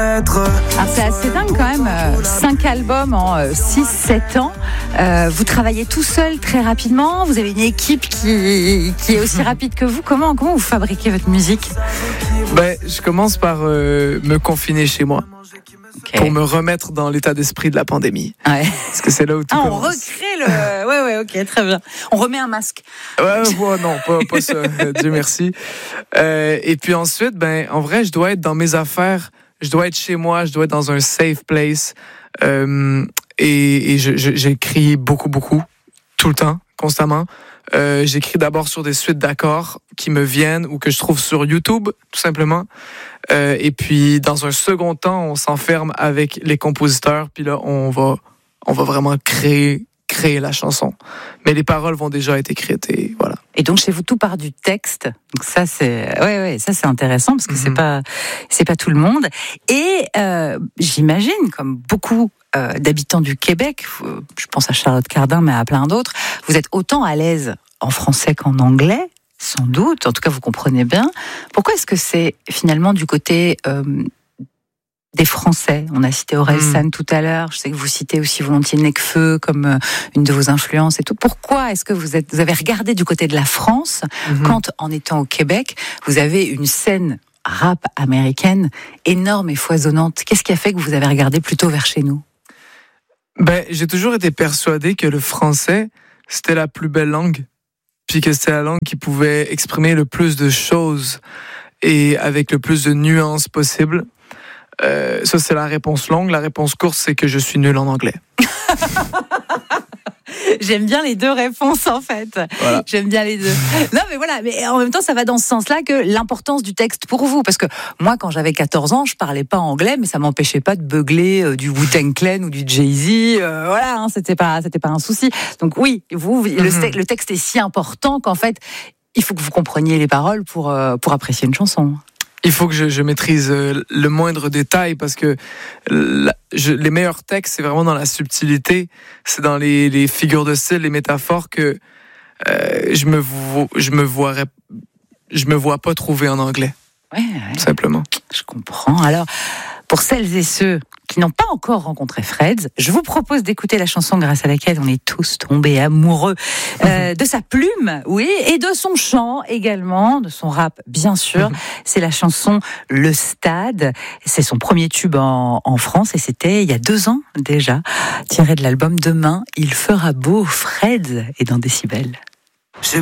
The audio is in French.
c'est assez dingue quand même, 5 albums en 6-7 ans. Vous travaillez tout seul très rapidement, vous avez une équipe qui est aussi rapide que vous. Comment vous fabriquez votre musique ? Je commence par me confiner chez moi. Okay. Pour me remettre dans l'état d'esprit de la pandémie. Ouais. Parce que c'est là où tout commence. On recrée le... Ouais, ok, très bien. On remet un masque. Non, pas ça, Dieu merci. Et puis ensuite, en vrai, je dois être dans mes affaires, je dois être chez moi, je dois être dans un safe place. Et j'écris beaucoup, tout le temps, constamment. J'écris d'abord sur des suites d'accords qui me viennent ou que je trouve sur YouTube, tout simplement. Et puis, dans un second temps, on s'enferme avec les compositeurs. Puis là, on va vraiment créer la chanson. Mais les paroles vont déjà être écrites et voilà. Et donc, chez vous, tout part du texte. Donc ça, ça c'est intéressant parce que c'est pas tout le monde. Et j'imagine, comme beaucoup d'habitants du Québec, je pense à Charlotte Cardin, mais à plein d'autres, vous êtes autant à l'aise en français qu'en anglais, sans doute. En tout cas, vous comprenez bien. Pourquoi est-ce que c'est finalement du côté des Français ? On a cité Orelsan tout à l'heure. Je sais que vous citez aussi volontiers Nekfeu comme une de vos influences et tout. Pourquoi est-ce que vous avez regardé du côté de la France quand, en étant au Québec, vous avez une scène rap américaine énorme et foisonnante ? Qu'est-ce qui a fait que vous avez regardé plutôt vers chez nous ? J'ai toujours été persuadé que le français, c'était la plus belle langue, puis que c'était la langue qui pouvait exprimer le plus de choses et avec le plus de nuances possible. Ça, c'est la réponse longue. La réponse courte, c'est que je suis nul en anglais. J'aime bien les deux réponses, en fait. Voilà. J'aime bien les deux. Non, mais voilà. Mais en même temps, ça va dans ce sens-là que l'importance du texte pour vous. Parce que moi, quand j'avais 14 ans, je parlais pas anglais, mais ça m'empêchait pas de beugler du Wu-Tang Clan ou du Jay-Z. Voilà, c'était pas un souci. Donc oui, le texte est si important qu'en fait, il faut que vous compreniez les paroles pour apprécier une chanson. Il faut que je maîtrise le moindre détail parce que les meilleurs textes, c'est vraiment dans la subtilité, c'est dans les figures de style, les métaphores que je me vois pas trouver en anglais. Ouais. Simplement. Je comprends. Alors, pour celles et ceux qui n'ont pas encore rencontré Freds, je vous propose d'écouter la chanson grâce à laquelle on est tous tombés amoureux de sa plume, oui, et de son chant également, de son rap, bien sûr. C'est la chanson Le Stade. C'est son premier tube en France et c'était il y a 2 ans déjà, tiré de l'album Demain, il fera beau. Freds est dans Décibel.